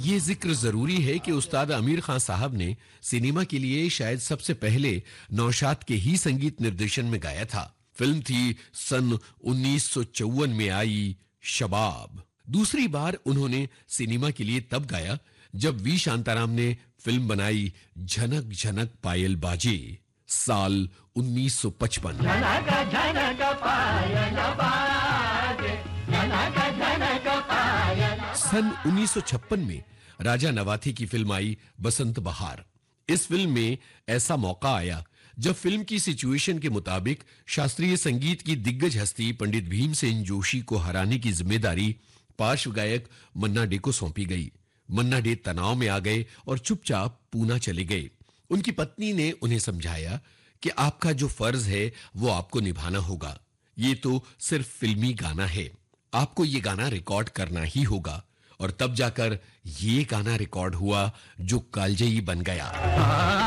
ये जिक्र जरूरी है कि उस्ताद आमिर खान साहब ने सिनेमा के लिए शायद सबसे पहले नौशाद के ही संगीत निर्देशन में गाया था। फिल्म थी सन 1954 में आई शबाब। दूसरी बार उन्होंने सिनेमा के लिए तब गाया जब वी शांताराम ने फिल्म बनाई झनक झनक पायल बाजे साल 1955। झनक झनक पायल बाजे, झनक झनक पायल। सन 1956 में राजा नवाथी की फिल्म आई बसंत बहार। इस फिल्म में ऐसा मौका आया जब फिल्म की सिचुएशन के मुताबिक शास्त्रीय संगीत की दिग्गज हस्ती पंडित भीमसेन जोशी को हराने की जिम्मेदारी पार्श्व गायक मन्ना डे को सौंपी गई। मन्ना डे तनाव में आ गए और चुपचाप पूना चले गए। उनकी पत्नी ने उन्हें समझाया कि आपका जो फर्ज है वो आपको निभाना होगा। ये तो सिर्फ फिल्मी गाना है, आपको ये गाना रिकॉर्ड करना ही होगा। और तब जाकर ये गाना रिकॉर्ड हुआ जो कालजयी बन गया।